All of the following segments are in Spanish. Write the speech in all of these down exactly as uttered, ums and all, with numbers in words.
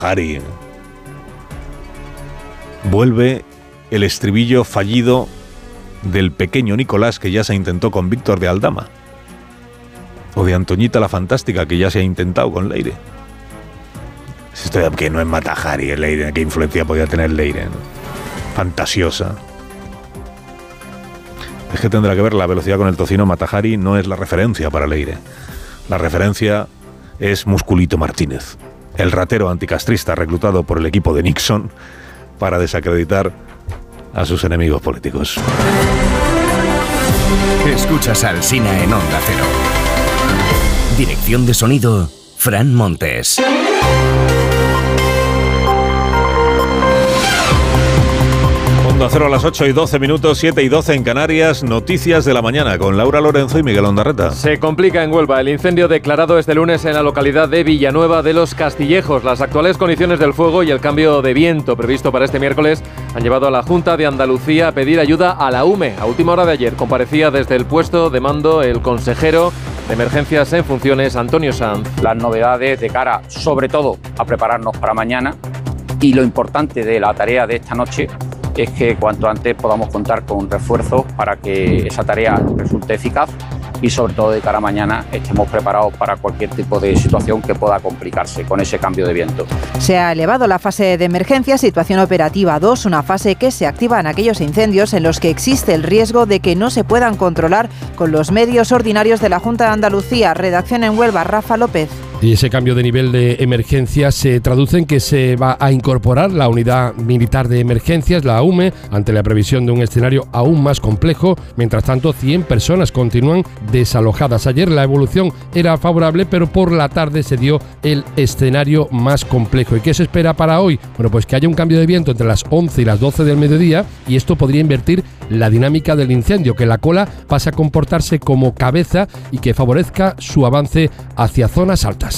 Hari. Vuelve el estribillo fallido del pequeño Nicolás, que ya se intentó con Víctor de Aldama. O de Antoñita la Fantástica, que ya se ha intentado con Leire. Esto de que no es Mata Hari, Leire, ¿qué influencia podía tener Leire? ¿No? Fantasiosa. Es que tendrá que ver la velocidad con el tocino. Mata Hari no es la referencia para Leire. La referencia es Musculito Martínez, el ratero anticastrista reclutado por el equipo de Nixon para desacreditar a sus enemigos políticos. Escuchas a Alsina en Onda Cero. Dirección de sonido, Fran Montes. Onda Cero a las ocho y doce minutos, siete y doce en Canarias. Noticias de la mañana con Laura Lorenzo y Miguel Ondarreta. Se complica en Huelva el incendio declarado este lunes en la localidad de Villanueva de los Castillejos. Las actuales condiciones del fuego y el cambio de viento previsto para este miércoles han llevado a la Junta de Andalucía a pedir ayuda a la U M E. A última hora de ayer comparecía desde el puesto de mando el consejero de Emergencias en funciones, Antonio Sanz. Las novedades de cara, sobre todo, a prepararnos para mañana, y lo importante de la tarea de esta noche es que cuanto antes podamos contar con refuerzos para que esa tarea resulte eficaz y sobre todo de cara a mañana estemos preparados para cualquier tipo de situación que pueda complicarse con ese cambio de viento. Se ha elevado la fase de emergencia, situación operativa dos, una fase que se activa en aquellos incendios en los que existe el riesgo de que no se puedan controlar con los medios ordinarios de la Junta de Andalucía. Redacción en Huelva, Rafa López. Y ese cambio de nivel de emergencia se traduce en que se va a incorporar la Unidad Militar de Emergencias, la U M E, ante la previsión de un escenario aún más complejo. Mientras tanto, cien personas continúan desalojadas. Ayer la evolución era favorable, pero por la tarde se dio el escenario más complejo. ¿Y qué se espera para hoy? Bueno, pues que haya un cambio de viento entre las once y las doce del mediodía, y esto podría invertir la dinámica del incendio, que la cola pase a comportarse como cabeza y que favorezca su avance hacia zonas altas.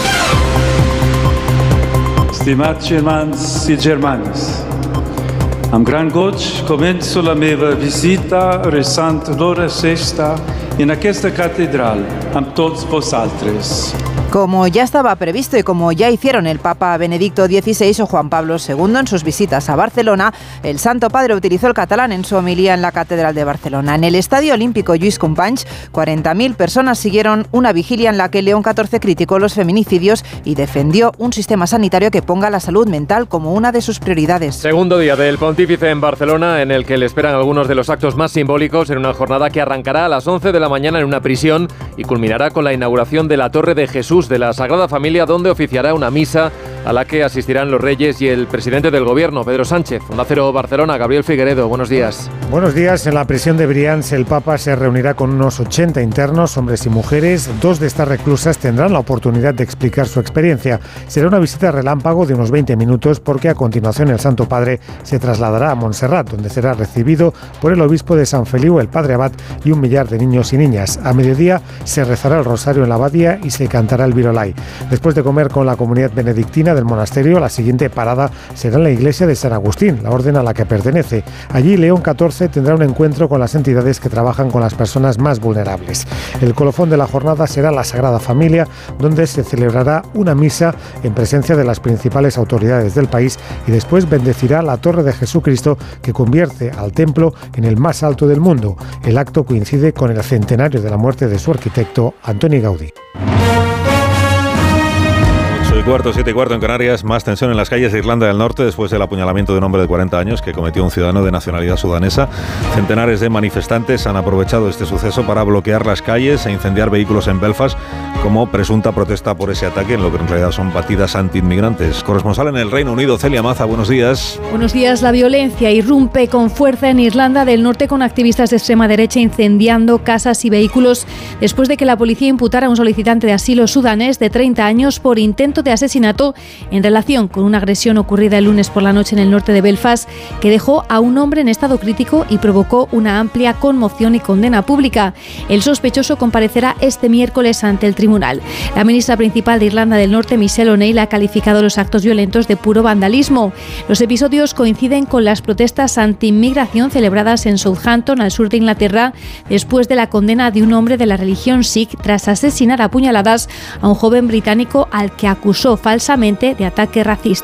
Estimați germans i germanes, amb gran goig començo la meva visita recent l'hora sexta en aquesta catedral amb tots vosaltres. Como ya estaba previsto y como ya hicieron el Papa Benedicto dieciséis o Juan Pablo segundo en sus visitas a Barcelona, el Santo Padre utilizó el catalán en su homilía en la Catedral de Barcelona. En el Estadio Olímpico Lluís Companys, cuarenta mil personas siguieron una vigilia en la que León catorce criticó los feminicidios y defendió un sistema sanitario que ponga la salud mental como una de sus prioridades. Segundo día del Pontífice en Barcelona, en el que le esperan algunos de los actos más simbólicos en una jornada que arrancará a las once de la mañana en una prisión y culminará con la inauguración de la Torre de Jesús de la Sagrada Familia, donde oficiará una misa a la que asistirán los reyes y el presidente del gobierno, Pedro Sánchez. Onda Cero Barcelona, Gabriel Figueredo, buenos días. Buenos días. En la prisión de Brians, el Papa se reunirá con unos ochenta internos, hombres y mujeres. Dos de estas reclusas tendrán la oportunidad de explicar su experiencia. Será una visita relámpago de unos veinte minutos, porque a continuación el Santo Padre se trasladará a Montserrat, donde será recibido por el obispo de San Feliu, el Padre Abad, y un millar de niños y niñas. A mediodía se rezará el rosario en la abadía y se cantará el virolai. Después de comer con la comunidad benedictina del monasterio, la siguiente parada será en la iglesia de San Agustín, la orden a la que pertenece. Allí León catorce tendrá un encuentro con las entidades que trabajan con las personas más vulnerables. El colofón de la jornada será la Sagrada Familia, donde se celebrará una misa en presencia de las principales autoridades del país, y después bendecirá la Torre de Jesucristo, que convierte al templo en el más alto del mundo. El acto coincide con el centenario de la muerte de su arquitecto, Antoni Gaudí. Cuarto, siete y cuarto en Canarias. Más tensión en las calles de Irlanda del Norte después del apuñalamiento de un hombre de cuarenta años que cometió un ciudadano de nacionalidad sudanesa. Centenares de manifestantes han aprovechado este suceso para bloquear las calles e incendiar vehículos en Belfast como presunta protesta por ese ataque, en lo que en realidad son batidas antiinmigrantes. Corresponsal en el Reino Unido, Celia Maza, buenos días. Buenos días. La violencia irrumpe con fuerza en Irlanda del Norte, con activistas de extrema derecha incendiando casas y vehículos después de que la policía imputara a un solicitante de asilo sudanés de treinta años por intento de asesinato en relación con una agresión ocurrida el lunes por la noche en el norte de Belfast, que dejó a un hombre en estado crítico y provocó una amplia conmoción y condena pública. El sospechoso comparecerá este miércoles ante el tribunal. La ministra principal de Irlanda del Norte, Michelle O'Neill, ha calificado los actos violentos de puro vandalismo. Los episodios coinciden con las protestas anti-inmigración celebradas en Southampton, al sur de Inglaterra, después de la condena de un hombre de la religión Sikh tras asesinar a puñaladas a un joven británico al que acusó acusó falsamente de ataque racista.